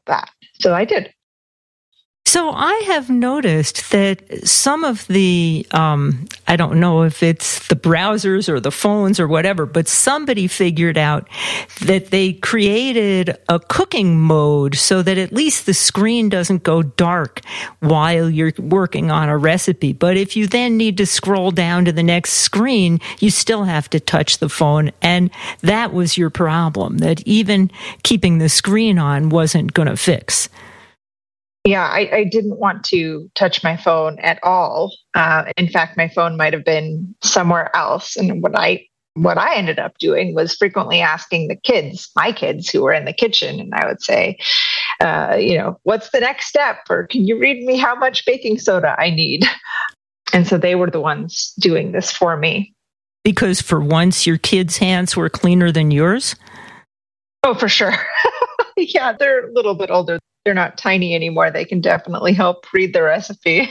that. So I did. So I have noticed that some of the, I don't know if it's the browsers or the phones or whatever, but somebody figured out that they created a cooking mode so that at least the screen doesn't go dark while you're working on a recipe. But if you then need to scroll down to the next screen, you still have to touch the phone. And that was your problem, that even keeping the screen on wasn't going to fix. Yeah, I didn't want to touch my phone at all. In fact, my phone might have been somewhere else. And what I ended up doing was frequently asking my kids who were in the kitchen, and I would say, what's the next step? Or can you read me how much baking soda I need? And so they were the ones doing this for me. Because for once, your kids' hands were cleaner than yours? Oh, for sure. Yeah, they're a little bit older. They're not tiny anymore. They can definitely help read the recipe.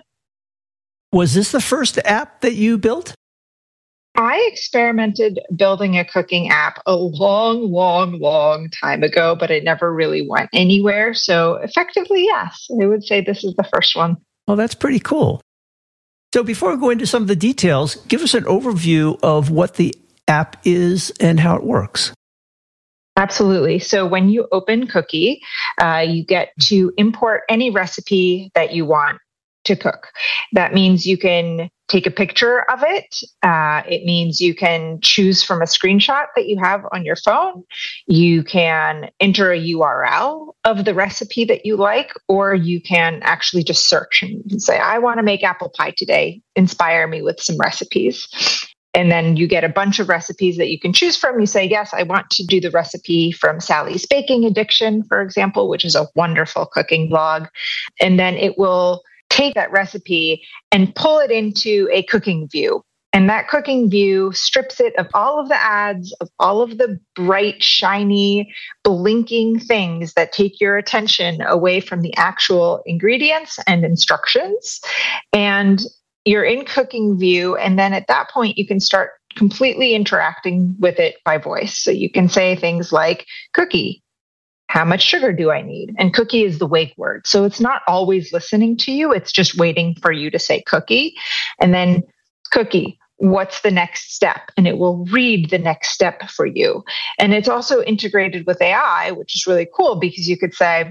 Was this the first app that you built? I experimented building a cooking app a long, long, long time ago, but it never really went anywhere. So effectively, yes, I would say this is the first one. Well, that's pretty cool. So before we go into some of the details, give us an overview of what the app is and how it works. Absolutely. So when you open Cookie, you get to import any recipe that you want to cook. That means you can take a picture of it. It means you can choose from a screenshot that you have on your phone. You can enter a URL of the recipe that you like, or you can actually just search and say, I want to make apple pie today. Inspire me with some recipes. And then you get a bunch of recipes that you can choose from. You say, yes, I want to do the recipe from Sally's Baking Addiction, for example, which is a wonderful cooking blog. And then it will take that recipe and pull it into a cooking view. And that cooking view strips it of all of the ads, of all of the bright, shiny, blinking things that take your attention away from the actual ingredients and instructions. And you're in cooking view, and then at that point, you can start completely interacting with it by voice. So you can say things like, Cookie, how much sugar do I need? And Cookie is the wake word. So it's not always listening to you. It's just waiting for you to say Cookie. And then Cookie, what's the next step? And it will read the next step for you. And it's also integrated with AI, which is really cool because you could say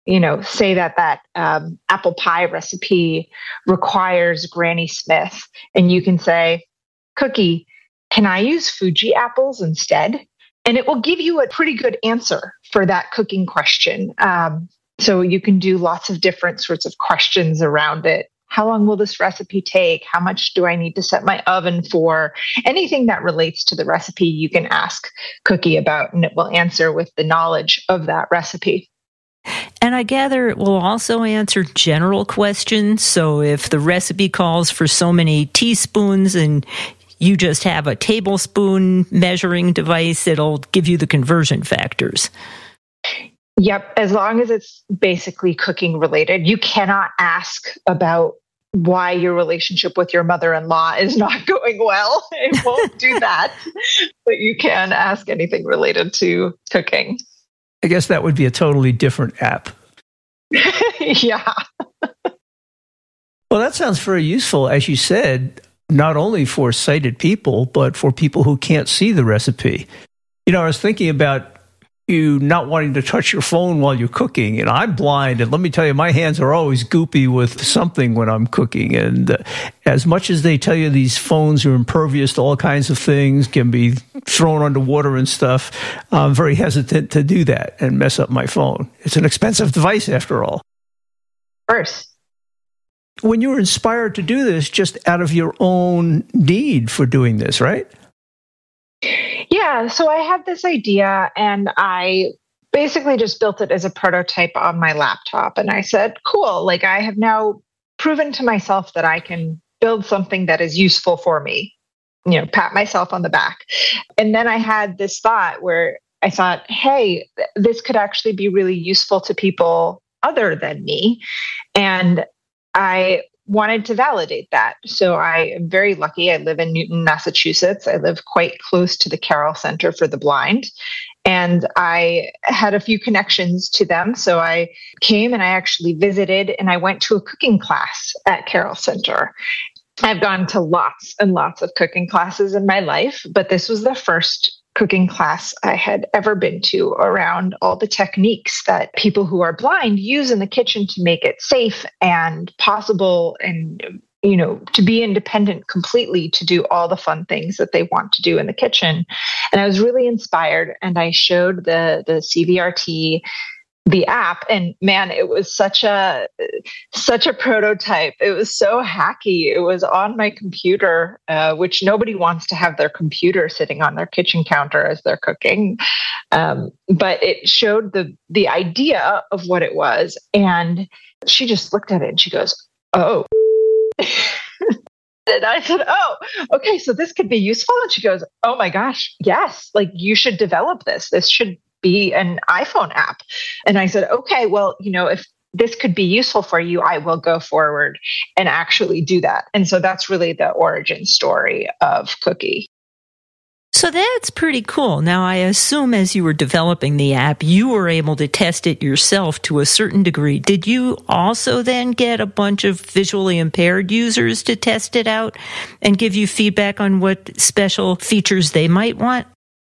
that apple pie recipe requires Granny Smith. And you can say, Cookie, can I use Fuji apples instead? And it will give you a pretty good answer for that cooking question. So you can do lots of different sorts of questions around it. How long will this recipe take? How much do I need to set my oven for? Anything that relates to the recipe, you can ask Cookie about, and it will answer with the knowledge of that recipe. And I gather it will also answer general questions. So if the recipe calls for so many teaspoons and you just have a tablespoon measuring device, it'll give you the conversion factors. Yep. As long as it's basically cooking related, you cannot ask about why your relationship with your mother-in-law is not going well. It won't do that. But you can ask anything related to cooking. I guess that would be a totally different app. Yeah. Well, that sounds very useful, as you said, not only for sighted people, but for people who can't see the recipe. I was thinking about you not wanting to touch your phone while you're cooking, and I'm blind, and let me tell you, my hands are always goopy with something when I'm cooking. And as much as they tell you these phones are impervious to all kinds of things, can be thrown underwater and stuff, I'm very hesitant to do that and mess up my phone. It's an expensive device after all. Of course. When you were inspired to do this just out of your own need for doing this, right? Yeah, so I had this idea and I basically just built it as a prototype on my laptop. And I said, cool, I have now proven to myself that I can build something that is useful for me, pat myself on the back. And then I had this thought where I thought, hey, this could actually be really useful to people other than me. And I wanted to validate that. So I am very lucky. I live in Newton, Massachusetts. I live quite close to the Carroll Center for the Blind. And I had a few connections to them. So I came and I actually visited and I went to a cooking class at Carroll Center. I've gone to lots and lots of cooking classes in my life, but this was the first cooking class I had ever been to around all the techniques that people who are blind use in the kitchen to make it safe and possible and to be independent completely, to do all the fun things that they want to do in the kitchen. And I was really inspired, and I showed the CVRT the app, and man, it was such a prototype. It was so hacky. It was on my computer, which nobody wants to have their computer sitting on their kitchen counter as they're cooking. But it showed the idea of what it was, and she just looked at it and she goes, "Oh." And I said, "Oh, okay, so this could be useful." And she goes, "Oh my gosh, yes, like you should develop this. This should be an iPhone app." And I said, "Okay, well, if this could be useful for you, I will go forward and actually do that." And so that's really the origin story of Cookie. So that's pretty cool. Now, I assume as you were developing the app, you were able to test it yourself to a certain degree. Did you also then get a bunch of visually impaired users to test it out and give you feedback on what special features they might want?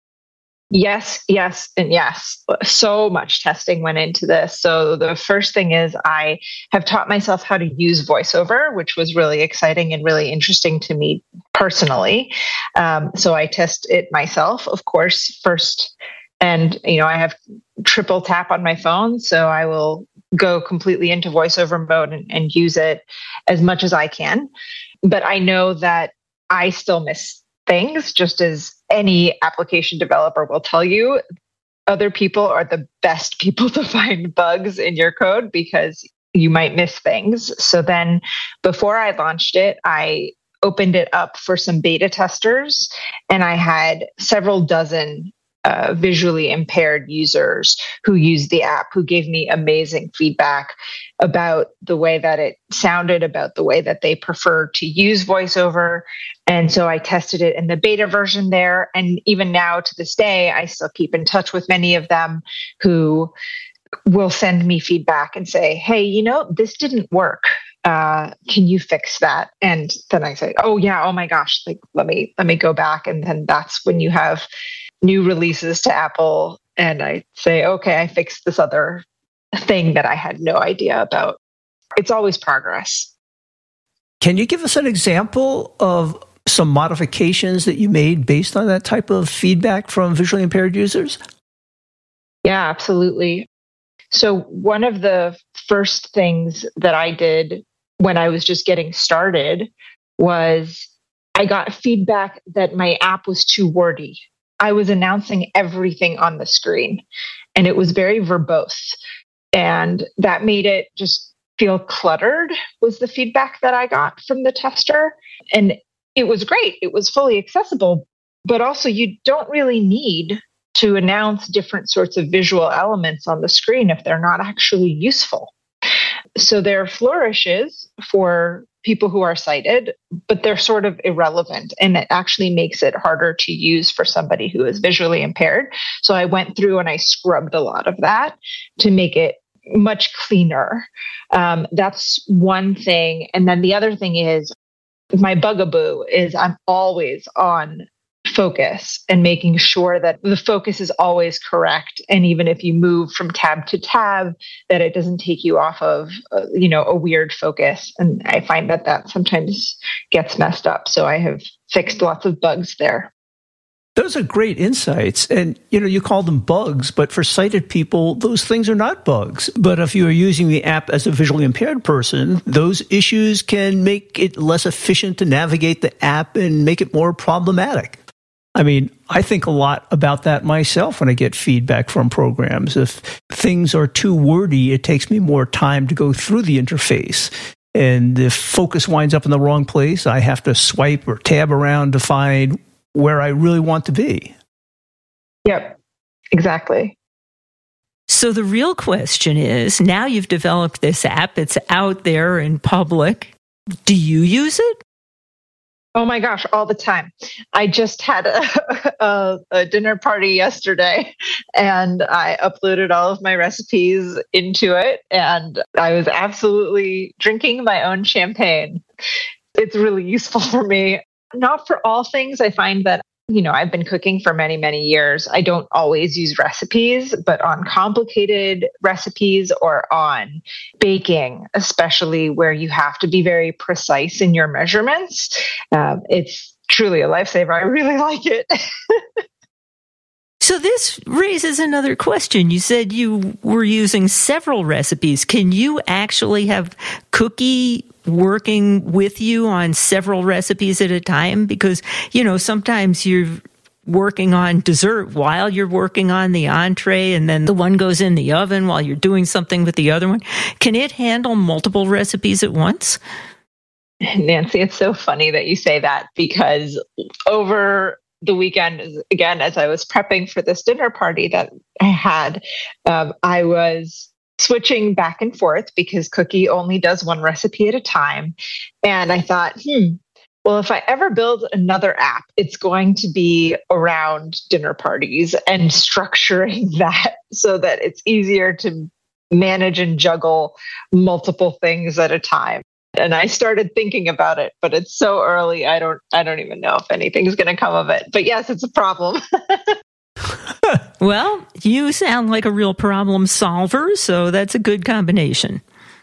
Yes, and yes. So much testing went into this. So the first thing is I have taught myself how to use VoiceOver, which was really exciting and really interesting to me personally. So I test it myself, of course, first. And, I have triple tap on my phone. So I will go completely into VoiceOver mode and use it as much as I can. But I know that I still miss things, just as any application developer will tell you. Other people are the best people to find bugs in your code because you might miss things. So then before I launched it, I opened it up for some beta testers, and I had several dozen visually impaired users who used the app, who gave me amazing feedback about the way that it sounded, about the way that they prefer to use VoiceOver. And so I tested it in the beta version there. And even now to this day, I still keep in touch with many of them who will send me feedback and say, "Hey, this didn't work. Can you fix that?" And then I say, "Oh yeah, oh my gosh, like let me go back." And then that's when you have new releases to Apple, and I say, "Okay, I fixed this other thing that I had no idea about." It's always progress. Can you give us an example of some modifications that you made based on that type of feedback from visually impaired users? Yeah, absolutely. So one of the first things that I did when I was just getting started was I got feedback that my app was too wordy. I was announcing everything on the screen, and it was very verbose. And that made it just feel cluttered, was the feedback that I got from the tester. And it was great. It was fully accessible, but also you don't really need to announce different sorts of visual elements on the screen if they're not actually useful. So there flourishes for people who are sighted, but they're sort of irrelevant, and it actually makes it harder to use for somebody who is visually impaired. So I went through and I scrubbed a lot of that to make it much cleaner. That's one thing. And then the other thing is my bugaboo is I'm always on focus and making sure that the focus is always correct. And even if you move from tab to tab, that it doesn't take you off of, a weird focus. And I find that sometimes gets messed up. So I have fixed lots of bugs there. Those are great insights. And, you call them bugs, but for sighted people, those things are not bugs. But if you are using the app as a visually impaired person, those issues can make it less efficient to navigate the app and make it more problematic. I mean, I think a lot about that myself when I get feedback from programs. If things are too wordy, it takes me more time to go through the interface. And if focus winds up in the wrong place, I have to swipe or tab around to find where I really want to be. Yep, exactly. So the real question is, now you've developed this app, it's out there in public. Do you use it? Oh my gosh, all the time. I just had a dinner party yesterday and I uploaded all of my recipes into it and I was absolutely drinking my own champagne. It's really useful for me. Not for all things. I find that I've been cooking for many, many years. I don't always use recipes, but on complicated recipes or on baking, especially where you have to be very precise in your measurements, it's truly a lifesaver. I really like it. So this raises another question. You said you were using several recipes. Can you actually have Cookie working with you on several recipes at a time? Because, sometimes you're working on dessert while you're working on the entree, and then the one goes in the oven while you're doing something with the other one. Can it handle multiple recipes at once? Nancy, it's so funny that you say that, because over the weekend, again, as I was prepping for this dinner party that I had, I was switching back and forth because Cookie only does one recipe at a time. And I thought, well, if I ever build another app, it's going to be around dinner parties and structuring that so that it's easier to manage and juggle multiple things at a time. And I started thinking about it, but it's so early. I don't even know if anything's going to come of it. But yes, it's a problem. Well, you sound like a real problem solver, so that's a good combination.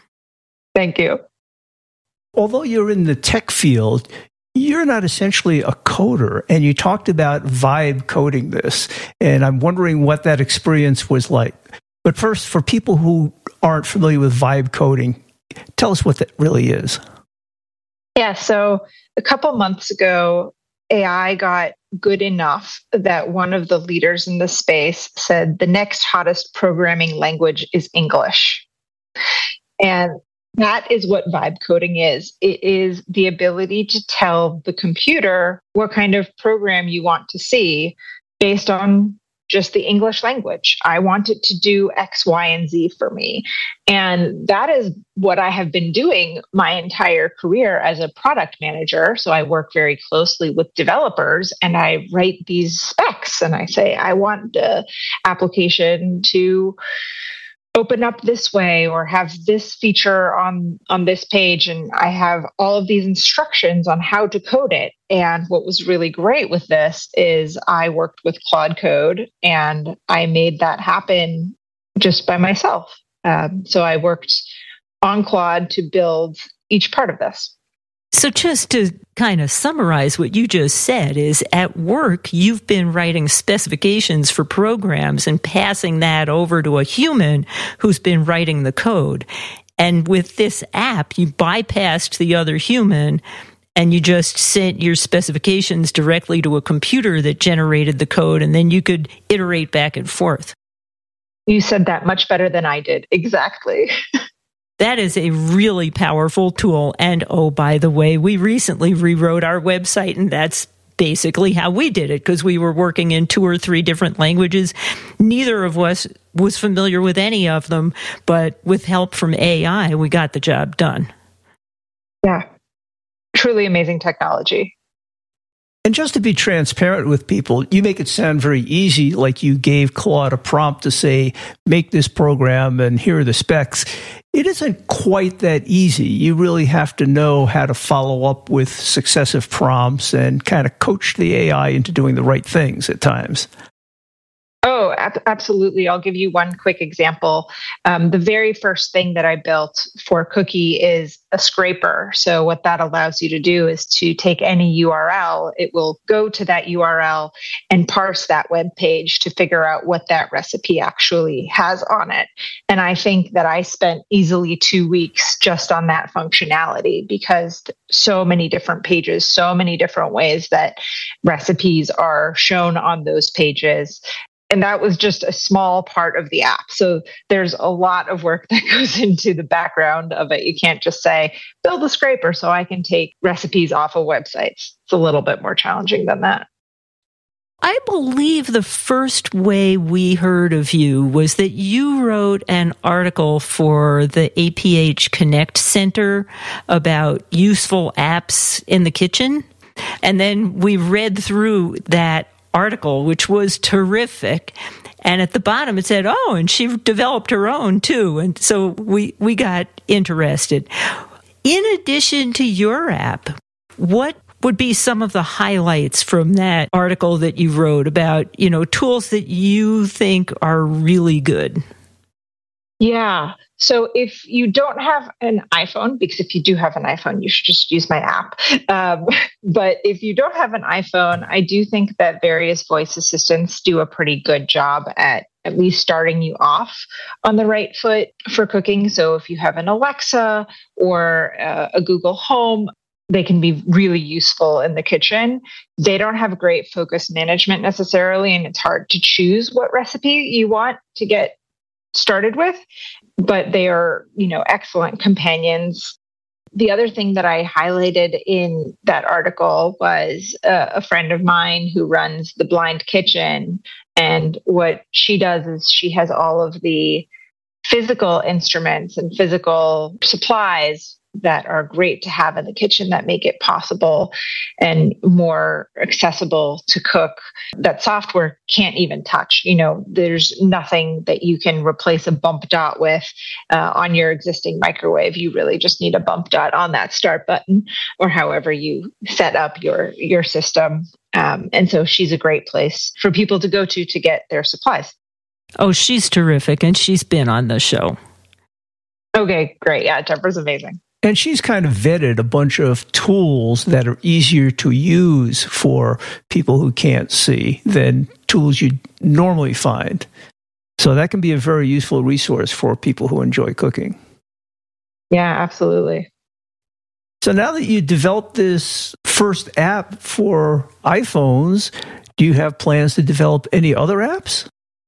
Thank you. Although you're in the tech field, you're not essentially a coder, and you talked about vibe coding this, and I'm wondering what that experience was like. But first, for people who aren't familiar with vibe coding, tell us what that really is. Yeah, so a couple months ago, AI got good enough that one of the leaders in the space said the next hottest programming language is English. And that is what vibe coding is. It is the ability to tell the computer what kind of program you want to see based on just the English language. I want it to do X, Y, and Z for me. And that is what I have been doing my entire career as a product manager. So I work very closely with developers and I write these specs and I say, I want the application to open up this way or have this feature on this page. And I have all of these instructions on how to code it. And what was really great with this is I worked with Claude Code and I made that happen just by myself. So I worked on Claude to build each part of this. So just to kind of summarize what you just said is at work, you've been writing specifications for programs and passing that over to a human who's been writing the code. And with this app, you bypassed the other human and you just sent your specifications directly to a computer that generated the code, and then you could iterate back and forth. You said that much better than I did. Exactly. That is a really powerful tool. And oh, by the way, we recently rewrote our website, and that's basically how we did it because we were working in 2 or 3 different languages. Neither of us was familiar with any of them, but with help from AI, we got the job done. Yeah, truly amazing technology. And just to be transparent with people, you make it sound very easy, like you gave Claude a prompt to say, make this program and here are the specs. It isn't quite that easy. You really have to know how to follow up with successive prompts and kind of coach the AI into doing the right things at times. Oh, absolutely. I'll give you one quick example. The very first thing that I built for Cookie is a scraper. So what that allows you to do is to take any URL, it will go to that URL and parse that web page to figure out what that recipe actually has on it. And I think that I spent easily 2 weeks just on that functionality because so many different pages, so many different ways that recipes are shown on those pages. And that was just a small part of the app. So there's a lot of work that goes into the background of it. You can't just say, build a scraper so I can take recipes off of websites. It's a little bit more challenging than that. I believe the first way we heard of you was that you wrote an article for the APH Connect Center about useful apps in the kitchen. And then we read through that article, which was terrific. And at the bottom it said, oh, and she developed her own too. And so we got interested. In addition to your app, what would be some of the highlights from that article that you wrote about, tools that you think are really good? Yeah. So if you don't have an iPhone, because if you do have an iPhone, you should just use my app. But if you don't have an iPhone, I do think that various voice assistants do a pretty good job at least starting you off on the right foot for cooking. So if you have an Alexa or a Google Home, they can be really useful in the kitchen. They don't have great focus management necessarily, and it's hard to choose what recipe you want to get started with, but they are, excellent companions. The other thing that I highlighted in that article was a friend of mine who runs the Blind Kitchen. And what she does is she has all of the physical instruments and physical supplies that are great to have in the kitchen that make it possible and more accessible to cook that software can't even touch. There's nothing that you can replace a bump dot with on your existing microwave. You really just need a bump dot on that start button or however you set up your system. And so she's a great place for people to go to get their supplies. Oh, she's terrific. And she's been on the show. Okay, great. Yeah, Deborah's amazing. And she's kind of vetted a bunch of tools that are easier to use for people who can't see than tools you normally find. So that can be a very useful resource for people who enjoy cooking. Yeah, absolutely. So now that you developed this first app for iPhones, do you have plans to develop any other apps?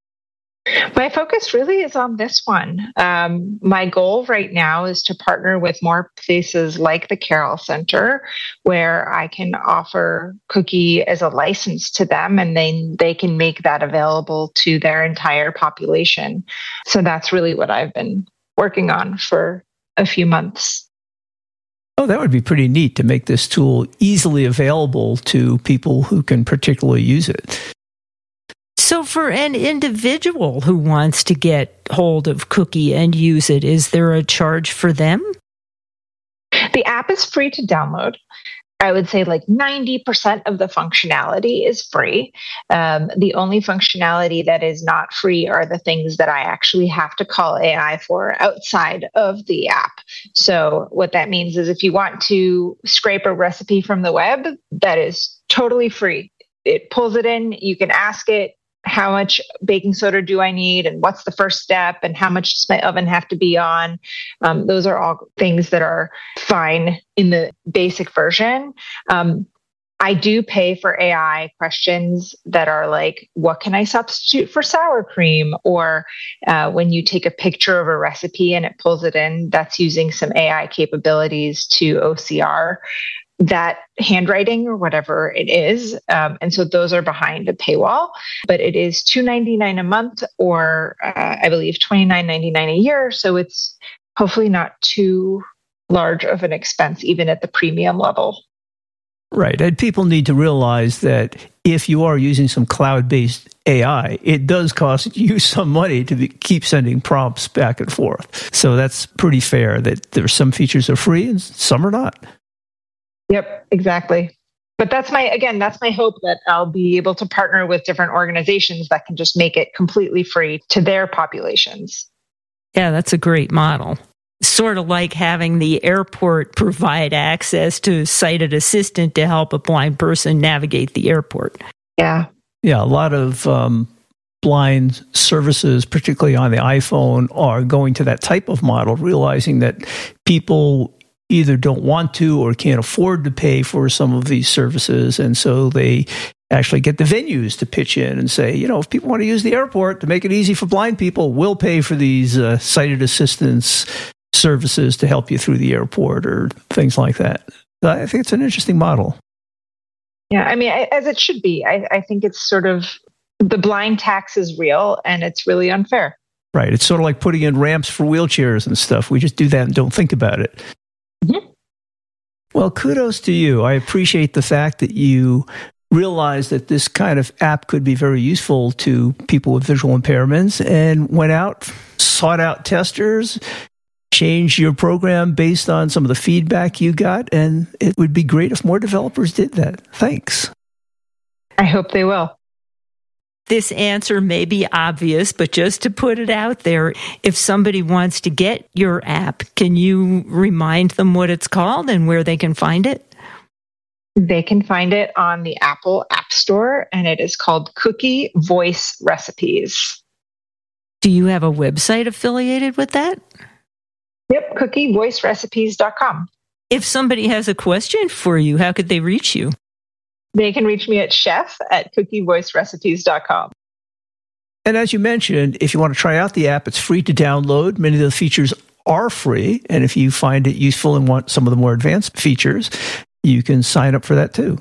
My focus really is on this one. My goal right now is to partner with more places like the Carroll Center, where I can offer Cookie as a license to them, and then they can make that available to their entire population. So that's really what I've been working on for a few months. Oh, that would be pretty neat to make this tool easily available to people who can particularly use it. So for an individual who wants to get hold of Cookie and use it, is there a charge for them? The app is free to download. I would say like 90% of the functionality is free. The only functionality that is not free are the things that I actually have to call AI for outside of the app. So what that means is if you want to scrape a recipe from the web, that is totally free. It pulls it in. You can ask it, how much baking soda do I need? And what's the first step? And how much does my oven have to be on? Those are all things that are fine in the basic version. I do pay for AI questions that are like, what can I substitute for sour cream? Or when you take a picture of a recipe and it pulls it in, that's using some AI capabilities to OCR that handwriting or whatever it is. And so those are behind a paywall, but it is $2.99 a month or I believe $29.99 a year. So it's hopefully not too large of an expense, even at the premium level. Right. And people need to realize that if you are using some cloud-based AI, it does cost you some money to keep sending prompts back and forth. So that's pretty fair that there's some features are free and some are not. Yep, exactly. But that's my hope that I'll be able to partner with different organizations that can just make it completely free to their populations. Yeah, that's a great model. Sort of like having the airport provide access to a sighted assistant to help a blind person navigate the airport. Yeah. Yeah, a lot of blind services, particularly on the iPhone, are going to that type of model, realizing that people either don't want to or can't afford to pay for some of these services. And so they actually get the venues to pitch in and say, if people want to use the airport to make it easy for blind people, we'll pay for these sighted assistance services to help you through the airport or things like that. So I think it's an interesting model. Yeah, I mean, as it should be. I think it's sort of the blind tax is real and it's really unfair. Right. It's sort of like putting in ramps for wheelchairs and stuff. We just do that and don't think about it. Well, kudos to you. I appreciate the fact that you realized that this kind of app could be very useful to people with visual impairments and went out, sought out testers, changed your program based on some of the feedback you got, and it would be great if more developers did that. Thanks. I hope they will. This answer may be obvious, but just to put it out there, if somebody wants to get your app, can you remind them what it's called and where they can find it? They can find it on the Apple App Store, and it is called Cookie Voice Recipes. Do you have a website affiliated with that? Yep, cookievoicerecipes.com. If somebody has a question for you, how could they reach you? They can reach me at chef@cookievoicerecipes.com. And as you mentioned, if you want to try out the app, it's free to download. Many of the features are free. And if you find it useful and want some of the more advanced features, you can sign up for that too.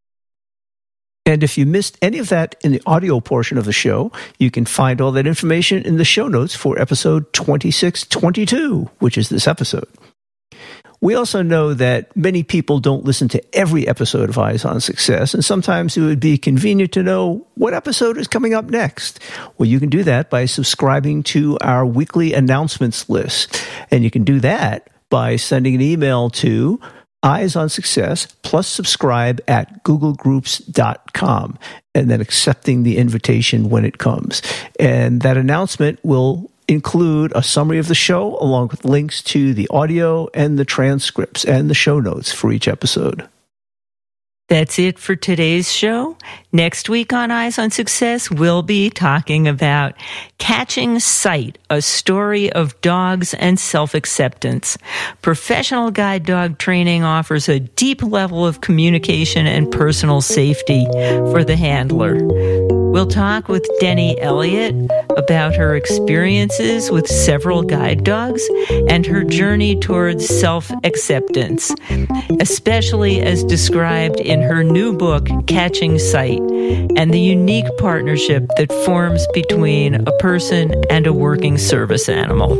And if you missed any of that in the audio portion of the show, you can find all that information in the show notes for episode 2622, which is this episode. We also know that many people don't listen to every episode of Eyes on Success, and sometimes it would be convenient to know what episode is coming up next. Well, you can do that by subscribing to our weekly announcements list, and you can do that by sending an email to Eyes on Success plus subscribe at googlegroups.com, and then accepting the invitation when it comes. And that announcement will include a summary of the show along with links to the audio and the transcripts and the show notes for each episode. That's it for today's show. Next week on Eyes on Success, we'll be talking about Catching Sight, a story of dogs and self-acceptance. Professional guide dog training offers a deep level of communication and personal safety for the handler. We'll talk with Denny Elliott about her experiences with several guide dogs and her journey towards self-acceptance, especially as described in her new book, Catching Sight, and the unique partnership that forms between a person and a working service animal.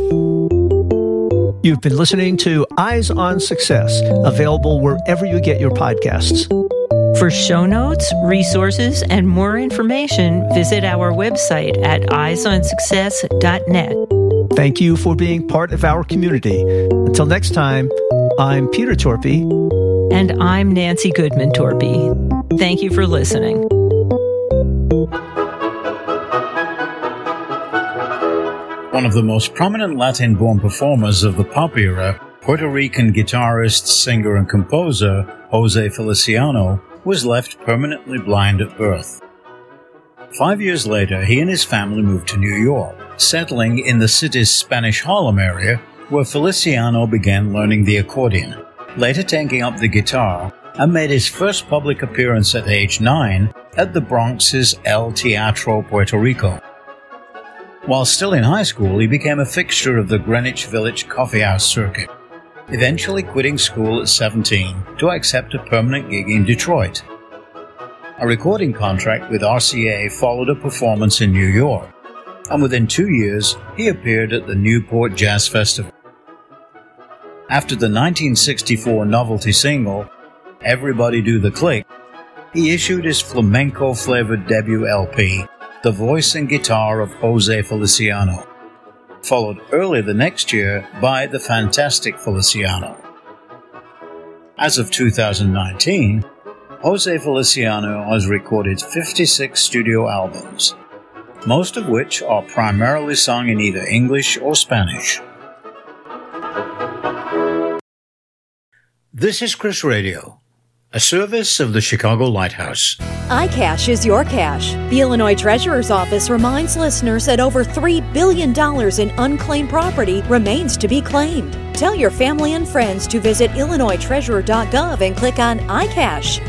You've been listening to Eyes on Success, available wherever you get your podcasts. For show notes, resources, and more information, visit our website at eyesonsuccess.net. Thank you for being part of our community. Until next time, I'm Peter Torpy. And I'm Nancy Goodman Torpy. Thank you for listening. One of the most prominent Latin-born performers of the pop era, Puerto Rican guitarist, singer, and composer Jose Feliciano was left permanently blind at birth. 5 years later, he and his family moved to New York, settling in the city's Spanish Harlem area, where Feliciano began learning the accordion, later taking up the guitar, and made his first public appearance at age 9 at the Bronx's El Teatro Puerto Rico. While still in high school, he became a fixture of the Greenwich Village coffeehouse circuit, eventually quitting school at 17 to accept a permanent gig in Detroit. A recording contract with RCA followed a performance in New York, and within 2 years, he appeared at the Newport Jazz Festival. After the 1964 novelty single, Everybody Do the Click, he issued his flamenco-flavored debut LP, The Voice and Guitar of Jose Feliciano, followed early the next year by The Fantastic Feliciano. As of 2019, Jose Feliciano has recorded 56 studio albums, most of which are primarily sung in either English or Spanish. This is Chris Radio, a service of the Chicago Lighthouse. iCash is your cash. The Illinois Treasurer's Office reminds listeners that over $3 billion in unclaimed property remains to be claimed. Tell your family and friends to visit IllinoisTreasurer.gov and click on iCash.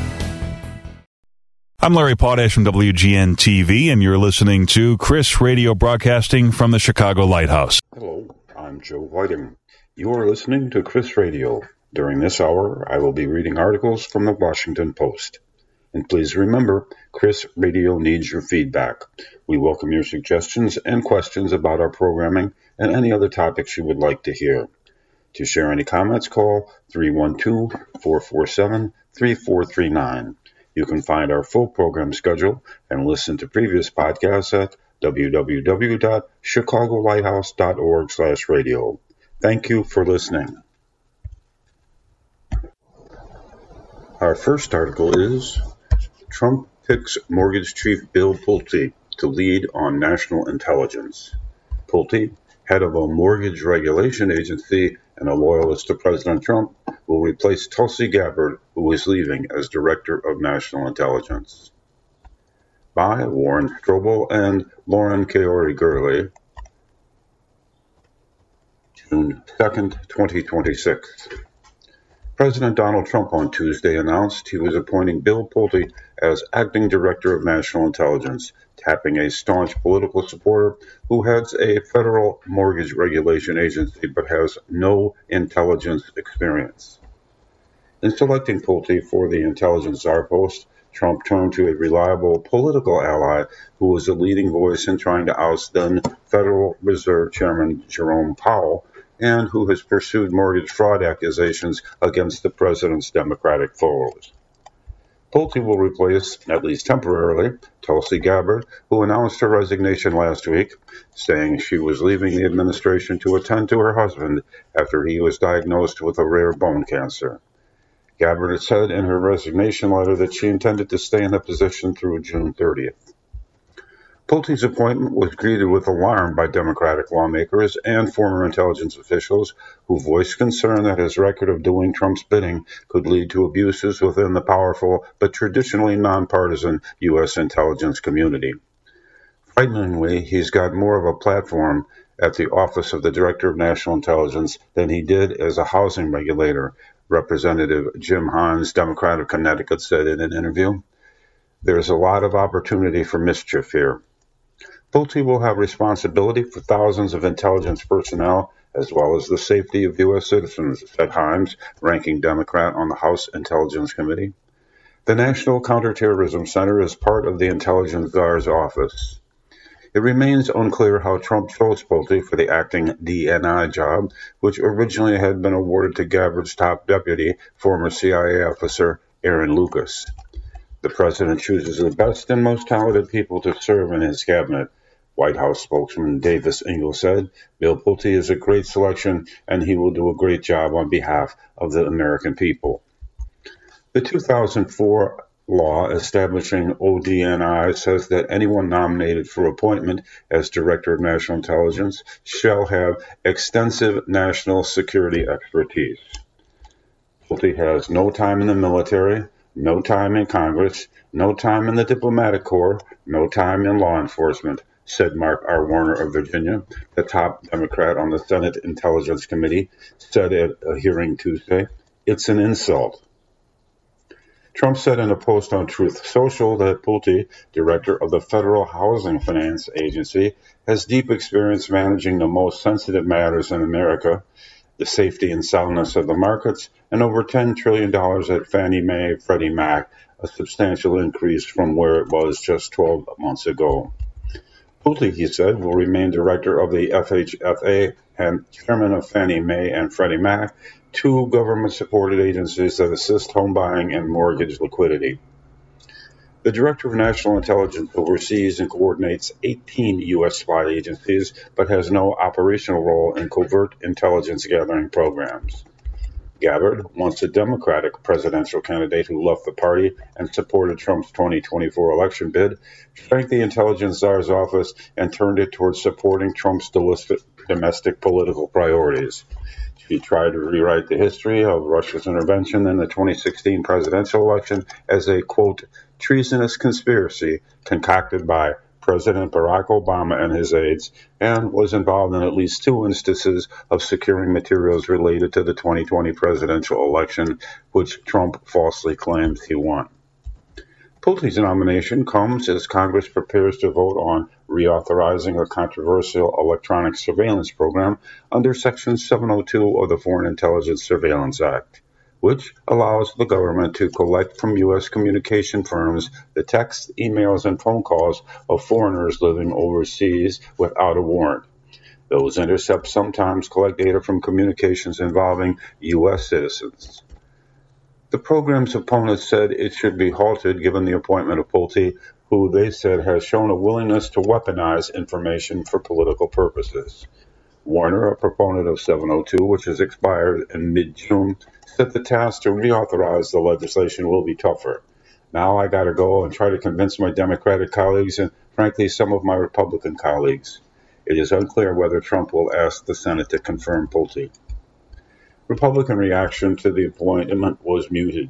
I'm Larry Potash from WGN-TV, and you're listening to Chris Radio, broadcasting from the Chicago Lighthouse. Hello, I'm Joe Whiting. You're listening to Chris Radio. During this hour, I will be reading articles from the Washington Post. And please remember, Chris Radio needs your feedback. We welcome your suggestions and questions about our programming and any other topics you would like to hear. To share any comments, call 312-447-3439. You can find our full program schedule and listen to previous podcasts at www.chicagolighthouse.org/radio. Thank you for listening. Our first article is Trump picks mortgage chief Bill Pulte to lead on national intelligence. Pulte, head of a mortgage regulation agency and a loyalist to President Trump, will replace Tulsi Gabbard, who is leaving as Director of National Intelligence. By Warren Strobel and Lauren Kaori-Gurley, June 2nd, 2026. President Donald Trump on Tuesday announced he was appointing Bill Pulte as acting director of national intelligence, tapping a staunch political supporter who heads a federal mortgage regulation agency but has no intelligence experience. In selecting Pulte for the intelligence czar post, Trump turned to a reliable political ally who was a leading voice in trying to oust then Federal Reserve Chairman Jerome Powell, and who has pursued mortgage fraud accusations against the president's Democratic foes. Pulte will replace, at least temporarily, Tulsi Gabbard, who announced her resignation last week, saying she was leaving the administration to attend to her husband after he was diagnosed with a rare bone cancer. Gabbard said in her resignation letter that she intended to stay in the position through June 30th. Pulte's appointment was greeted with alarm by Democratic lawmakers and former intelligence officials who voiced concern that his record of doing Trump's bidding could lead to abuses within the powerful but traditionally nonpartisan U.S. intelligence community. Frighteningly, he's got more of a platform at the Office of the Director of National Intelligence than he did as a housing regulator, Representative Jim Hahns, Democrat of Connecticut, said in an interview. There's a lot of opportunity for mischief here. Pulte will have responsibility for thousands of intelligence personnel as well as the safety of U.S. citizens, said Hahns, ranking Democrat on the House Intelligence Committee. The National Counterterrorism Center is part of the Intelligence Czar's office. It remains unclear how Trump chose Pulte for the acting DNI job, which originally had been awarded to Gabbard's top deputy, former CIA officer Aaron Lucas. The president chooses the best and most talented people to serve in his cabinet, White House spokesman Davis Ingalls said. Bill Pulte is a great selection, and he will do a great job on behalf of the American people. The 2004 law establishing ODNI says that anyone nominated for appointment as Director of National Intelligence shall have extensive national security expertise. Pulte has no time in the military, no time in Congress, no time in the diplomatic corps, no time in law enforcement, said Mark R. Warner of Virginia, the top Democrat on the Senate Intelligence Committee, said at a hearing Tuesday. It's an insult. Trump said in a post on Truth Social that Pulte, director of the Federal Housing Finance Agency, has deep experience managing the most sensitive matters in America, the safety and soundness of the markets, and over $10 trillion at Fannie Mae, Freddie Mac, a substantial increase from where it was just 12 months ago. Pulte, he said, will remain director of the FHFA and chairman of Fannie Mae and Freddie Mac, two government-supported agencies that assist home buying and mortgage liquidity. The Director of National Intelligence oversees and coordinates 18 U.S. spy agencies, but has no operational role in covert intelligence gathering programs. Gabbard, once a Democratic presidential candidate who left the party and supported Trump's 2024 election bid, shrank the intelligence czar's office and turned it towards supporting Trump's domestic political priorities. She tried to rewrite the history of Russia's intervention in the 2016 presidential election as a, quote, treasonous conspiracy concocted by President Barack Obama and his aides, and was involved in at least two instances of securing materials related to the 2020 presidential election, which Trump falsely claims he won. Pulte's nomination comes as Congress prepares to vote on reauthorizing a controversial electronic surveillance program under Section 702 of the Foreign Intelligence Surveillance Act, which allows the government to collect from U.S. communication firms the texts, emails, and phone calls of foreigners living overseas without a warrant. Those intercepts sometimes collect data from communications involving U.S. citizens. The program's opponents said it should be halted given the appointment of Pulte, who they said has shown a willingness to weaponize information for political purposes. Warner, a proponent of 702, which has expired in mid-June, said the task to reauthorize the legislation will be tougher. Now I got to go and try to convince my Democratic colleagues and, frankly, some of my Republican colleagues. It is unclear whether Trump will ask the Senate to confirm Pulte. Republican reaction to the appointment was muted.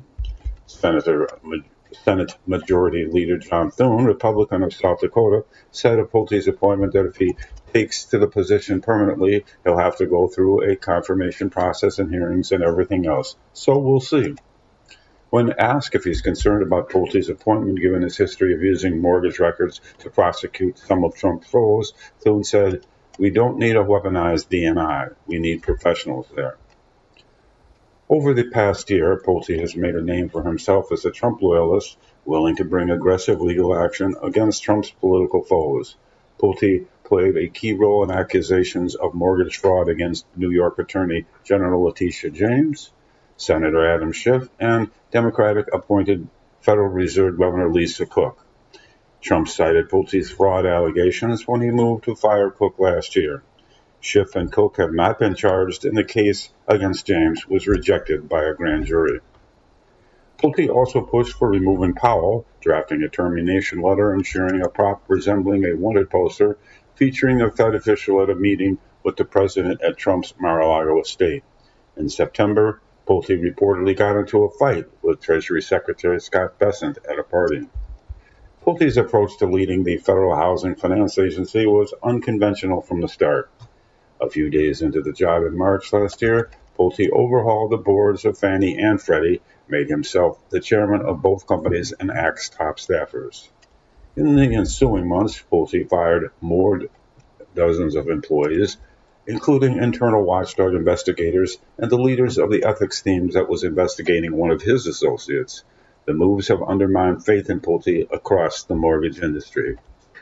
Senate Majority Leader John Thune, Republican of South Dakota, said of Pulte's appointment that if he takes to the position permanently, he'll have to go through a confirmation process and hearings and everything else. So we'll see. When asked if he's concerned about Pulte's appointment, given his history of using mortgage records to prosecute some of Trump's foes, Thune said, "We don't need a weaponized DNI. We need professionals there." Over the past year, Pulte has made a name for himself as a Trump loyalist, willing to bring aggressive legal action against Trump's political foes. Pulte played a key role in accusations of mortgage fraud against New York Attorney General Letitia James, Senator Adam Schiff, and Democratic-appointed Federal Reserve Governor Lisa Cook. Trump cited Pulte's fraud allegations when he moved to fire Cook last year. Schiff and Cook have not been charged, and the case against James was rejected by a grand jury. Pulte also pushed for removing Powell, drafting a termination letter and sharing a prop resembling a wanted poster featuring a Fed official at a meeting with the president at Trump's Mar-a-Lago estate. In September, Pulte reportedly got into a fight with Treasury Secretary Scott Bessent at a party. Pulte's approach to leading the Federal Housing Finance Agency was unconventional from the start. A few days into the job in March last year, Pulte overhauled the boards of Fannie and Freddie, made himself the chairman of both companies, and axed top staffers. In the ensuing months, Pulte fired more dozens of employees, including internal watchdog investigators and the leaders of the ethics teams that was investigating one of his associates. The moves have undermined faith in Pulte across the mortgage industry.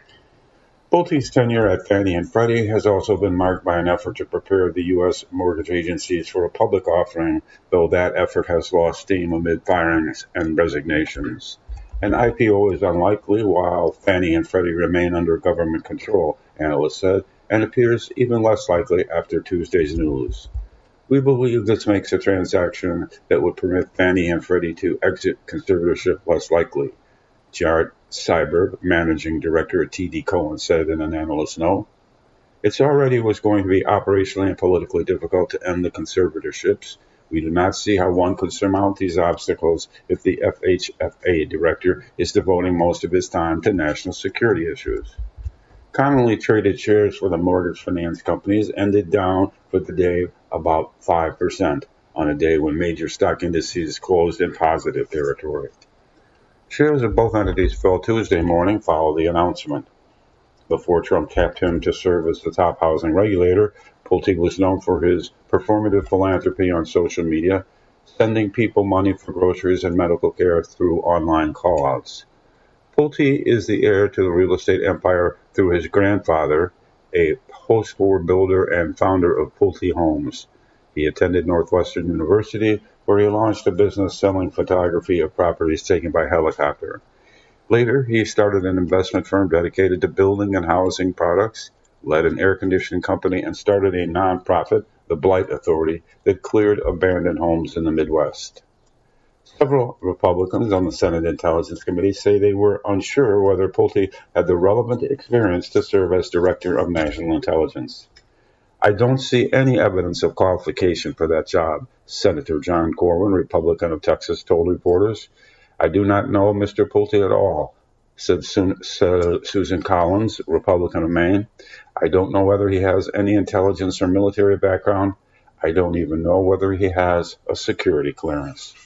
Pulte's tenure at Fannie and Freddie has also been marked by an effort to prepare the U.S. mortgage agencies for a public offering, though that effort has lost steam amid firings and resignations. An IPO is unlikely while Fannie and Freddie remain under government control, analysts said, and appears even less likely after Tuesday's news. We believe this makes a transaction that would permit Fannie and Freddie to exit conservatorship less likely. Jared Seiberg, managing director at TD Cowen, said in an analyst note, "It already was going to be operationally and politically difficult to end the conservatorships. We do not see how one could surmount these obstacles if the FHFA director is devoting most of his time to national security issues." Commonly traded shares for the mortgage finance companies ended down for the day about 5% on a day when major stock indices closed in positive territory. Shares of both entities fell Tuesday morning following the announcement. Before Trump tapped him to serve as the top housing regulator, Pulte was known for his performative philanthropy on social media, sending people money for groceries and medical care through online call-outs. Pulte is the heir to the real estate empire through his grandfather, a post-war builder and founder of Pulte Homes. He attended Northwestern University, where he launched a business selling photography of properties taken by helicopter. Later, he started an investment firm dedicated to building and housing products, led an air conditioning company, and started a nonprofit, the Blight Authority, that cleared abandoned homes in the Midwest. Several Republicans on the Senate Intelligence Committee say they were unsure whether Pulte had the relevant experience to serve as Director of National Intelligence. "I don't see any evidence of qualification for that job," Senator John Corwin, Republican of Texas, told reporters. "I do not know Mr. Pulte at all," said Susan Collins, Republican of Maine. "I don't know whether he has any intelligence or military background. I don't even know whether he has a security clearance."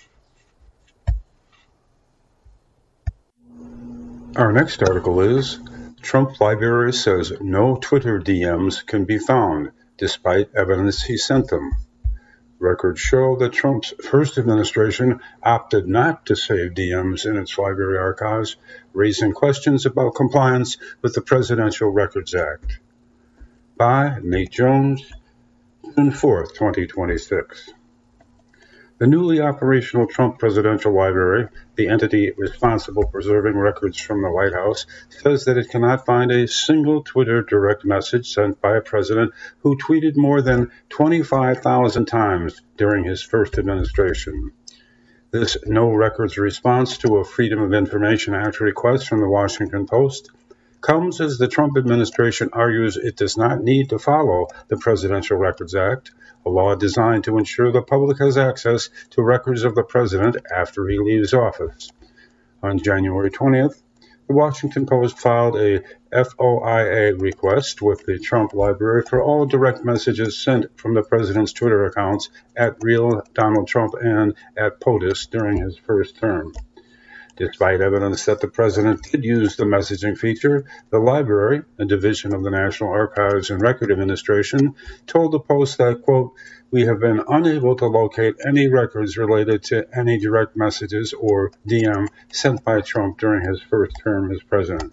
Our next article is, Trump Library says no Twitter DMs can be found, despite evidence he sent them. Records show that Trump's first administration opted not to save DMs in its library archives, raising questions about compliance with the Presidential Records Act. by Nate Jones, June 4th, 2026. The newly operational Trump Presidential Library, the entity responsible for preserving records from the White House, says that it cannot find a single Twitter direct message sent by a president who tweeted more than 25,000 times during his first administration. This no records response to a Freedom of Information Act request from the Washington Post comes as the Trump administration argues it does not need to follow the Presidential Records Act, a law designed to ensure the public has access to records of the president after he leaves office. On January 20th, the Washington Post filed a FOIA request with the Trump Library for all direct messages sent from the president's Twitter accounts at Real Donald Trump and at POTUS during his first term. Despite evidence that the president did use the messaging feature, the library, a division of the National Archives and Record Administration, told the Post that, quote, "We have been unable to locate any records related to any direct messages or DM sent by Trump during his first term as president."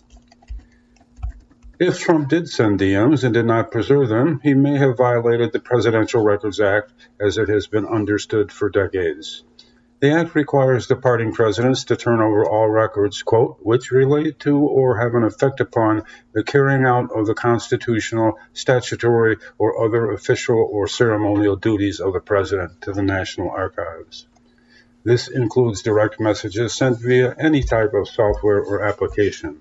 If Trump did send DMs and did not preserve them, he may have violated the Presidential Records Act as it has been understood for decades. The Act requires departing presidents to turn over all records, quote, "which relate to or have an effect upon the carrying out of the constitutional, statutory, or other official or ceremonial duties of the president to the National Archives." This includes direct messages sent via any type of software or application.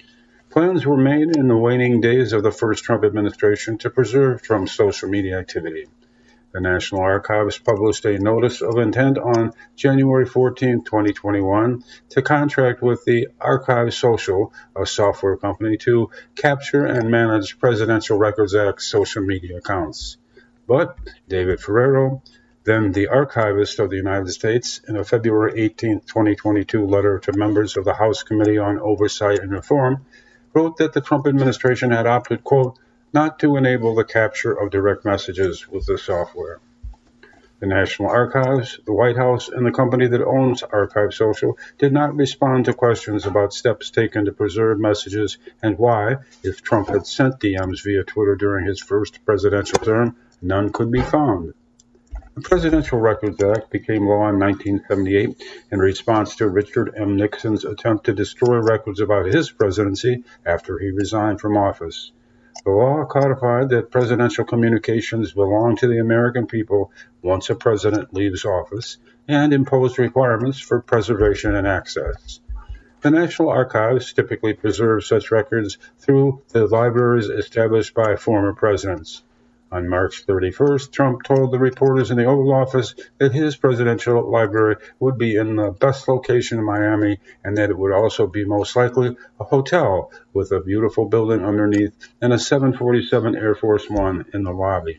Plans were made in the waning days of the first Trump administration to preserve Trump's social media activity. The National Archives published a notice of intent on January 14, 2021, to contract with the Archive Social, a software company, to capture and manage Presidential Records Act social media accounts. But David Ferrero, then the archivist of the United States, in a February 18, 2022 letter to members of the House Committee on Oversight and Reform, wrote that the Trump administration had opted, quote, "not to enable the capture of direct messages with the software." The National Archives, the White House, and the company that owns Archive Social did not respond to questions about steps taken to preserve messages and why, if Trump had sent DMs via Twitter during his first presidential term, none could be found. The Presidential Records Act became law in 1978 in response to Richard M. Nixon's attempt to destroy records about his presidency after he resigned from office. The law codified that presidential communications belong to the American people once a president leaves office and imposed requirements for preservation and access. The National Archives typically preserve such records through the libraries established by former presidents. On March 31st, Trump told the reporters in the Oval Office that his presidential library would be in the best location in Miami and that it would also be most likely a hotel with a beautiful building underneath and a 747 Air Force One in the lobby.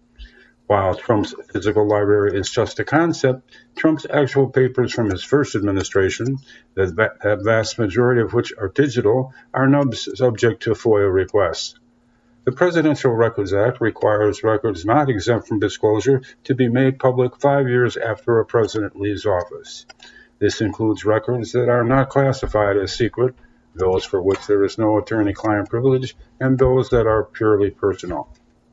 While Trump's physical library is just a concept, Trump's actual papers from his first administration, the vast majority of which are digital, are not subject to FOIA requests. The Presidential Records Act requires records not exempt from disclosure to be made public 5 years after a president leaves office. This includes records that are not classified as secret, those for which there is no attorney-client privilege, and those that are purely personal.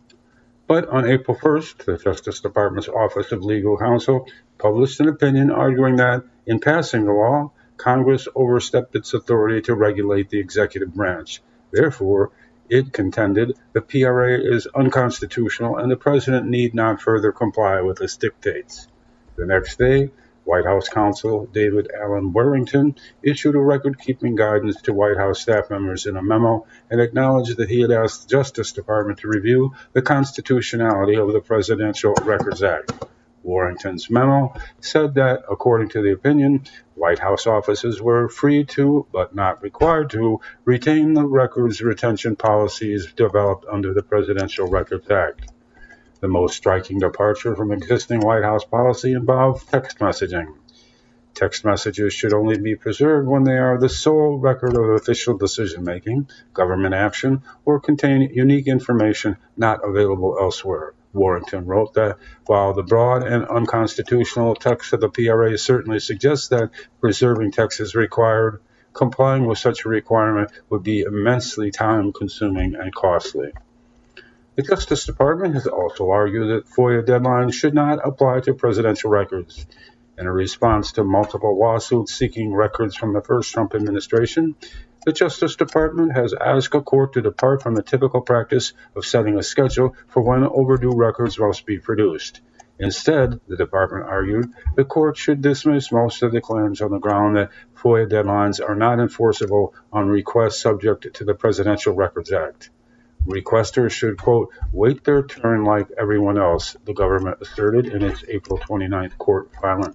But on April 1st, the Justice Department's Office of Legal Counsel published an opinion arguing that, in passing the law, Congress overstepped its authority to regulate the executive branch. Therefore, it contended the PRA is unconstitutional and the president need not further comply with its dictates. The next day, White House counsel David Allen Warrington issued a record-keeping guidance to White House staff members in a memo and acknowledged that he had asked the Justice Department to review the constitutionality of the Presidential Records Act. Warrington's memo said that, according to the opinion, White House offices were free to, but not required to, retain the records retention policies developed under the Presidential Records Act. The most striking departure from existing White House policy involved text messaging. Text messages should only be preserved when they are the sole record of official decision-making, government action, or contain unique information not available elsewhere. Warrington wrote that while the broad and unconstitutional text of the PRA certainly suggests that preserving text is required, complying with such a requirement would be immensely time-consuming and costly. The Justice Department has also argued that FOIA deadlines should not apply to presidential records. In a response to multiple lawsuits seeking records from the first Trump administration, the Justice Department has asked a court to depart from the typical practice of setting a schedule for when overdue records must be produced. Instead, the department argued, the court should dismiss most of the claims on the ground that FOIA deadlines are not enforceable on requests subject to the Presidential Records Act. Requesters should, quote, wait their turn like everyone else, the government asserted in its April 29th court filing.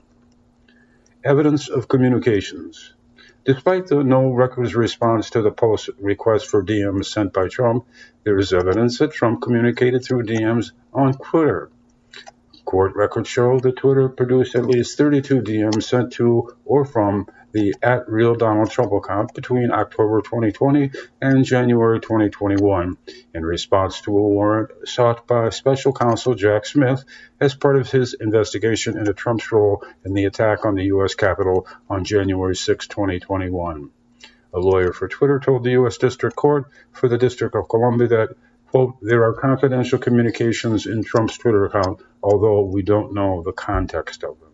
Evidence of communications. Despite the no records response to the Post request for DMs sent by Trump, there is evidence that Trump communicated through DMs on Twitter. Court records show that Twitter produced at least 32 DMs sent to or from the @RealDonaldTrump account between October 2020 and January 2021 in response to a warrant sought by Special Counsel Jack Smith as part of his investigation into Trump's role in the attack on the U.S. Capitol on January 6, 2021. A lawyer for Twitter told the U.S. District Court for the District of Columbia that, quote, there are confidential communications in Trump's Twitter account, although we don't know the context of them.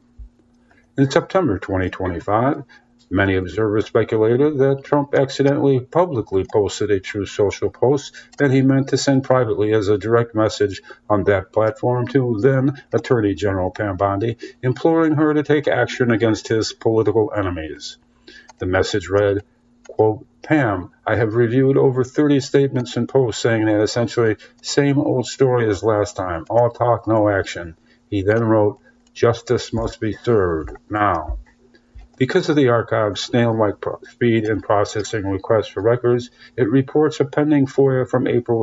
In September 2025, many observers speculated that Trump accidentally publicly posted a Truth Social post that he meant to send privately as a direct message on that platform to then Attorney General Pam Bondi, imploring her to take action against his political enemies. The message read, quote, Pam, I have reviewed over 30 statements and posts saying that essentially same old story as last time, all talk, no action. He then wrote, justice must be served now. Because of the archive's snail-like speed in processing requests for records, it reports a pending FOIA from April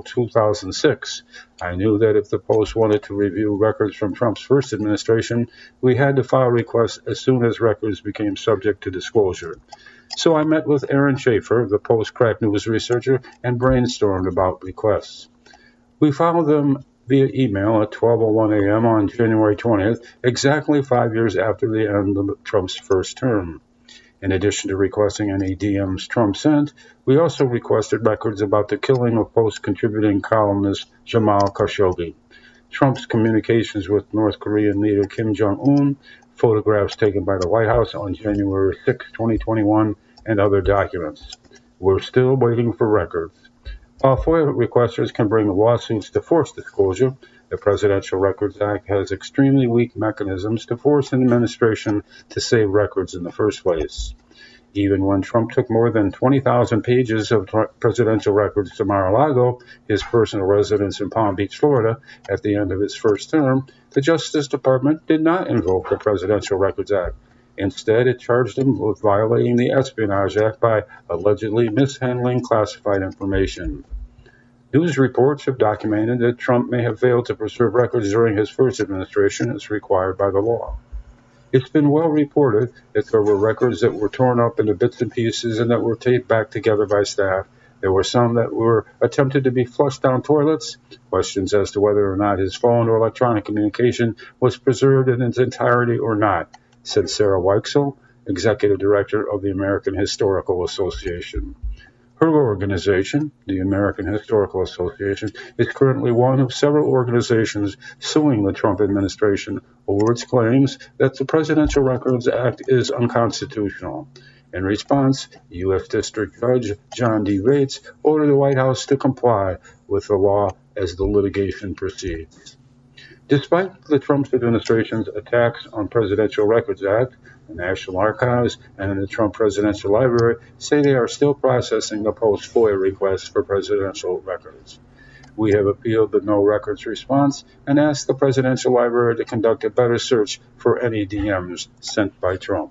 2006. I knew that if the Post wanted to review records from Trump's first administration, we had to file requests as soon as records became subject to disclosure. So I met with Aaron Schaefer, the Post Crack News researcher, and brainstormed about requests. We filed them via email at 12:01 a.m. on January 20th, exactly 5 years after the end of Trump's first term. In addition to requesting any DMs Trump sent, we also requested records about the killing of Post contributing columnist Jamal Khashoggi, Trump's communications with North Korean leader Kim Jong-un, photographs taken by the White House on January 6, 2021, and other documents. We're still waiting for records. While FOIA requesters can bring lawsuits to force disclosure, the Presidential Records Act has extremely weak mechanisms to force an administration to save records in the first place. Even when Trump took more than 20,000 pages of presidential records to Mar-a-Lago, his personal residence in Palm Beach, Florida, at the end of his first term, the Justice Department did not invoke the Presidential Records Act. Instead, it charged him with violating the Espionage Act by allegedly mishandling classified information. News reports have documented that Trump may have failed to preserve records during his first administration as required by the law. It's been well reported that there were records that were torn up into bits and pieces and that were taped back together by staff. There were some that were attempted to be flushed down toilets. Questions as to whether or not his phone or electronic communication was preserved in its entirety or not, said Sarah Weichsel, executive director of the American Historical Association. Her organization, the American Historical Association, is currently one of several organizations suing the Trump administration over its claims that the Presidential Records Act is unconstitutional. In response, U.S. District Judge John D. Rates ordered the White House to comply with the law as the litigation proceeds. Despite the Trump administration's attacks on Presidential Records Act, the National Archives and the Trump Presidential Library say they are still processing the Post FOIA requests for presidential records. We have appealed the no records response and asked the Presidential Library to conduct a better search for any DMs sent by Trump.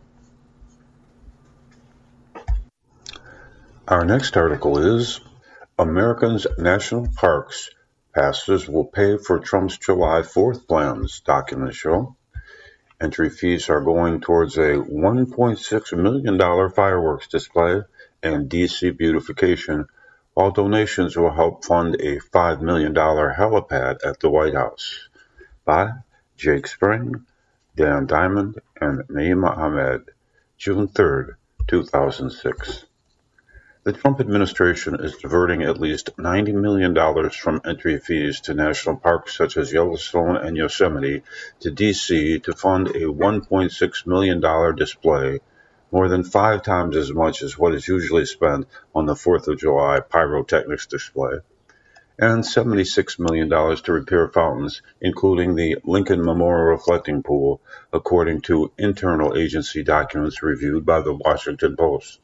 Our next article is Americans' National Parks. Pastors will pay for Trump's July 4th plans, documents show. Entry fees are going towards a $1.6 million fireworks display and D.C. beautification, while donations will help fund a $5 million helipad at the White House. By Jake Spring, Dan Diamond, and Naeem Ahmed, June 3rd, 2006. The Trump administration is diverting at least $90 million from entry fees to national parks such as Yellowstone and Yosemite to D.C. to fund a $1.6 million display, more than 5 times as much as what is usually spent on the 4th of July pyrotechnics display, and $76 million to repair fountains, including the Lincoln Memorial Reflecting Pool, according to internal agency documents reviewed by the Washington Post.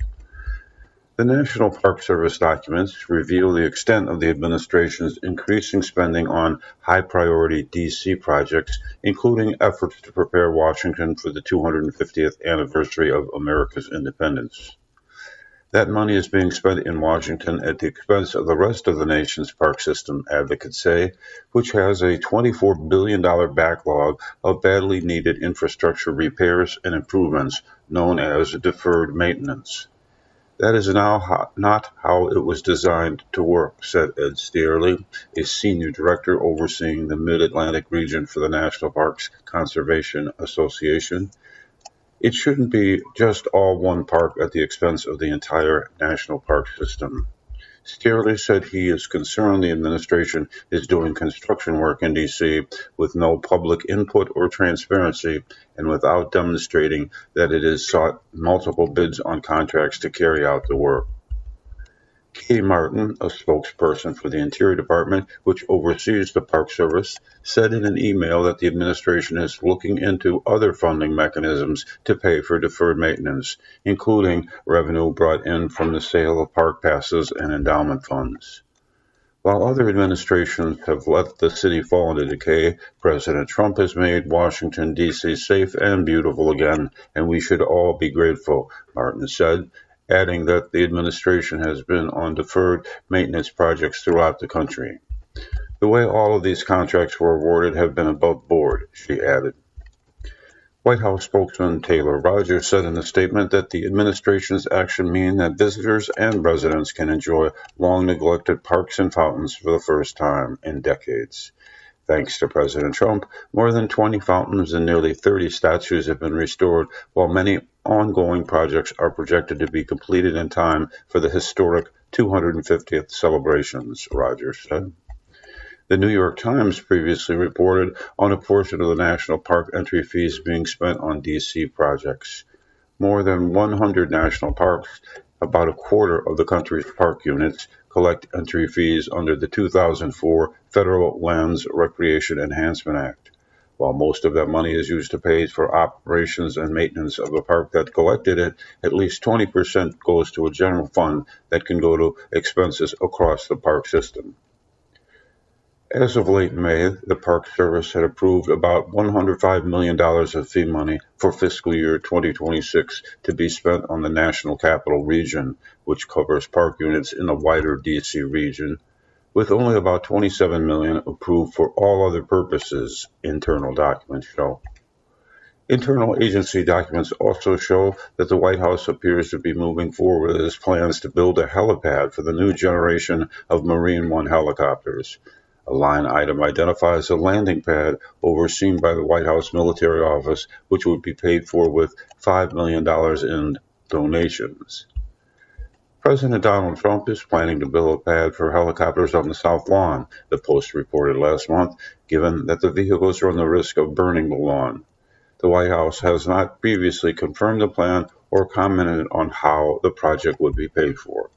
The National Park Service documents reveal the extent of the administration's increasing spending on high-priority D.C. projects, including efforts to prepare Washington for the 250th anniversary of America's independence. That money is being spent in Washington at the expense of the rest of the nation's park system, advocates say, which has a $24 billion backlog of badly needed infrastructure repairs and improvements known as deferred maintenance. That is now not how it was designed to work, said Ed Stierle, a senior director overseeing the Mid-Atlantic region for the National Parks Conservation Association. It shouldn't be just all one park at the expense of the entire national park system. Stierle said he is concerned the administration is doing construction work in D.C. with no public input or transparency and without demonstrating that it has sought multiple bids on contracts to carry out the work. Katie Martin, a spokesperson for the Interior Department, which oversees the Park Service, said in an email that the administration is looking into other funding mechanisms to pay for deferred maintenance, including revenue brought in from the sale of park passes and endowment funds. While other administrations have let the city fall into decay, President Trump has made Washington, D.C. safe and beautiful again, and we should all be grateful, Martin said, adding that the administration has been on deferred maintenance projects throughout the country. The way all of these contracts were awarded have been above board, she added. White House spokesman Taylor Rogers said in a statement that the administration's action mean that visitors and residents can enjoy long-neglected parks and fountains for the first time in decades. Thanks to President Trump, more than 20 fountains and nearly 30 statues have been restored, while many ongoing projects are projected to be completed in time for the historic 250th celebrations, Rogers said. The New York Times previously reported on a portion of the national park entry fees being spent on D.C. projects. More than 100 national parks, about a quarter of the country's park units, collect entry fees under the 2004 Federal Lands Recreation Enhancement Act. While most of that money is used to pay for operations and maintenance of the park that collected it, at least 20% goes to a general fund that can go to expenses across the park system. As of late May, the Park Service had approved about $105 million of fee money for fiscal year 2026 to be spent on the National Capital Region, which covers park units in the wider D.C. region, with only about $27 million approved for all other purposes, internal documents show. Internal agency documents also show that the White House appears to be moving forward with its plans to build a helipad for the new generation of Marine One helicopters. A line item identifies a landing pad overseen by the White House Military Office, which would be paid for with $5 million in donations. President Donald Trump is planning to build a pad for helicopters on the South Lawn, the Post reported last month, given that the vehicles run the risk of burning the lawn. The White House has not previously confirmed the plan or commented on how the project would be paid for.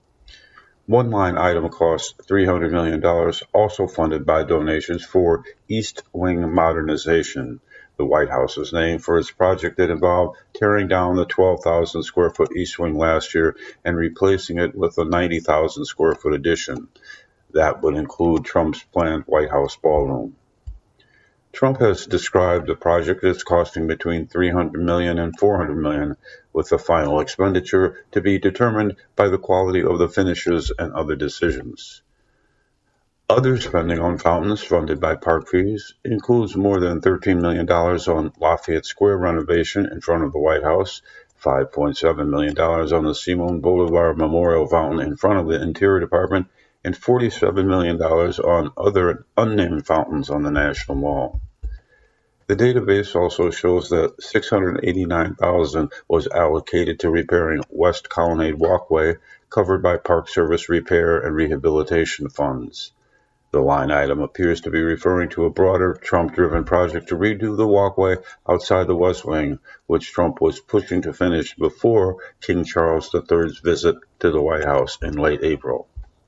One line item costs $300 million, also funded by donations for East Wing modernization, the White House's name for its project that involved tearing down the 12,000 square foot East Wing last year and replacing it with a 90,000 square foot addition. That would include Trump's planned White House ballroom. Trump has described the project as costing between $300 million and $400 million, with the final expenditure to be determined by the quality of the finishes and other decisions. Other spending on fountains funded by park fees includes more than $13 million on Lafayette Square renovation in front of the White House, $5.7 million on the Simon Bolivar Memorial Fountain in front of the Interior Department, and $47 million on other unnamed fountains on the National Mall. The database also shows that $689,000 was allocated to repairing West Colonnade Walkway, covered by Park Service repair and rehabilitation funds. The line item appears to be referring to a broader Trump-driven project to redo the walkway outside the West Wing, which Trump was pushing to finish before King Charles III's visit to the White House in late April.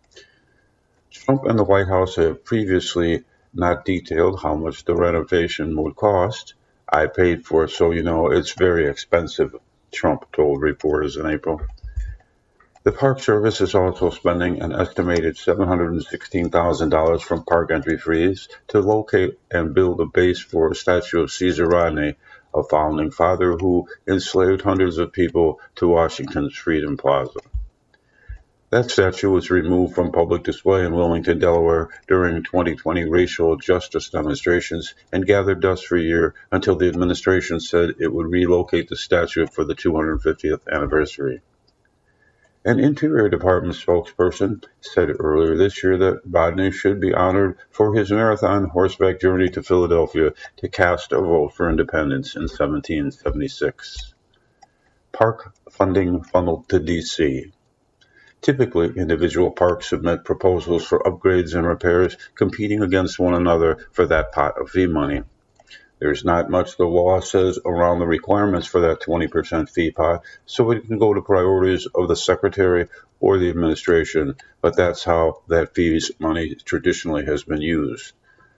Trump and the White House have previously not detailed how much the renovation would cost. I paid for it, so you know it's very expensive, Trump told reporters in April. The Park Service is also spending an estimated $716,000 from park entry fees to locate and build a base for a statue of Caesar Rodney, a founding father who enslaved hundreds of people to Washington's Freedom Plaza. That statue was removed from public display in Wilmington, Delaware during 2020 racial justice demonstrations and gathered dust for a year until the administration said it would relocate the statue for the 250th anniversary. An Interior Department spokesperson said earlier this year that Rodney should be honored for his marathon horseback journey to Philadelphia to cast a vote for independence in 1776. Park funding funneled to D.C. Typically, individual parks submit proposals for upgrades and repairs, competing against one another for that pot of fee money. There's not much the law says around the requirements for that 20% fee pot, so it can go to priorities of the secretary or the administration, but that's how that fees money traditionally has been used.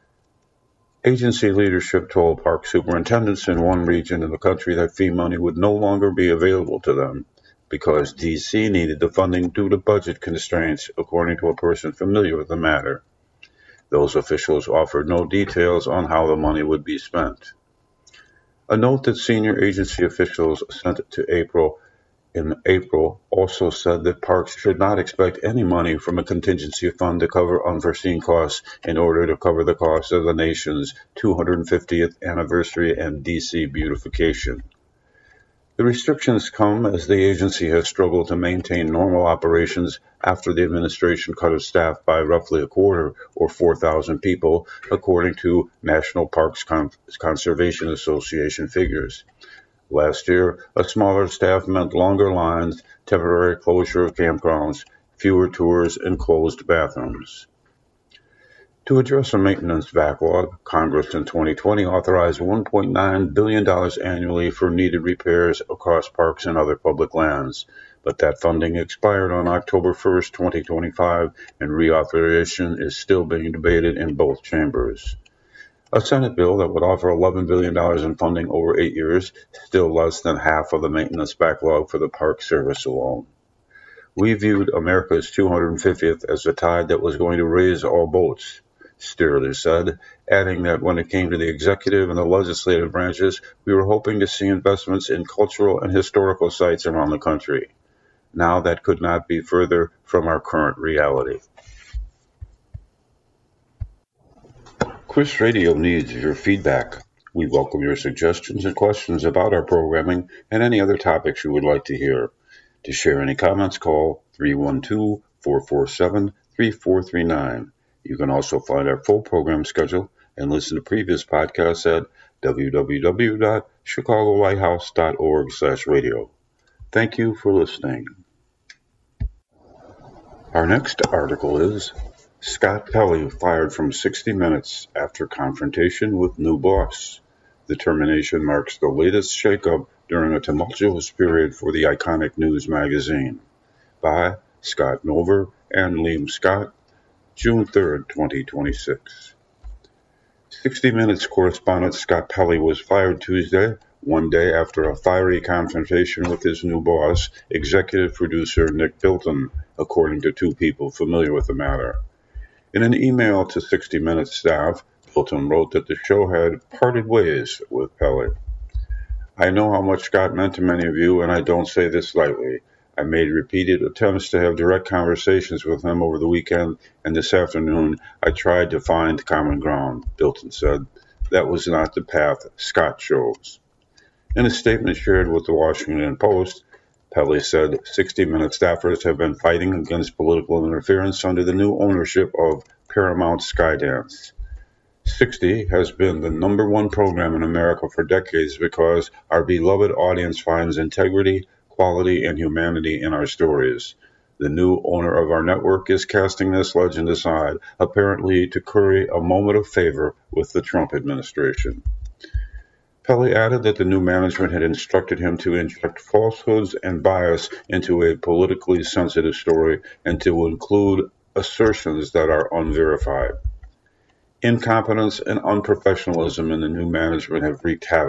Agency leadership told park superintendents in one region of the country that fee money would no longer be available to them because D.C. needed the funding due to budget constraints, according to a person familiar with the matter. Those officials offered no details on how the money would be spent. A note that senior agency officials sent in April also said that parks should not expect any money from a contingency fund to cover unforeseen costs in order to cover the cost of the nation's 250th anniversary and D.C. beautification. The restrictions come as the agency has struggled to maintain normal operations after the administration cut its staff by roughly a quarter, or 4,000 people, according to National Parks Conservation Association figures. Last year, a smaller staff meant longer lines, temporary closure of campgrounds, fewer tours, and closed bathrooms. To address a maintenance backlog, Congress in 2020 authorized $1.9 billion annually for needed repairs across parks and other public lands, but that funding expired on October 1, 2025, and reauthorization is still being debated in both chambers. A Senate bill that would offer $11 billion in funding over 8 years, still less than half of the maintenance backlog for the Park Service alone. We viewed America's 250th as the tide that was going to raise all boats, Stirler said, adding that when it came to the executive and the legislative branches, we were hoping to see investments in cultural and historical sites around the country. Now that could not be further from our current reality. Chris Radio needs your feedback. We welcome your suggestions and questions about our programming and any other topics you would like to hear. To share any comments, call 312-447-3439. You can also find our full program schedule and listen to previous podcasts at www.chicagolighthouse.org/radio. Thank you for listening. Our next article is Scott Pelley fired from 60 Minutes after confrontation with new boss. The termination marks the latest shakeup during a tumultuous period for the iconic news magazine. By Scott Nover and Liam Scott, June 3, 2026. 60 Minutes correspondent Scott Pelley was fired Tuesday, one day after a fiery confrontation with his new boss, executive producer Nick Bilton, according to two people familiar with the matter. In an email to 60 Minutes staff, Bilton wrote that the show had parted ways with Pelley. I know how much Scott meant to many of you, and I don't say this lightly. I made repeated attempts to have direct conversations with him over the weekend, and this afternoon I tried to find common ground, Bilton said. That was not the path Scott chose. In a statement shared with the Washington Post, Pelley said 60 Minutes staffers have been fighting against political interference under the new ownership of Paramount Skydance. 60 has been the number one program in America for decades because our beloved audience finds integrity, quality, and humanity in our stories. The new owner of our network is casting this legend aside, apparently to curry a moment of favor with the Trump administration. Pelley added that the new management had instructed him to inject falsehoods and bias into a politically sensitive story and to include assertions that are unverified. Incompetence and unprofessionalism in the new management have wreaked havoc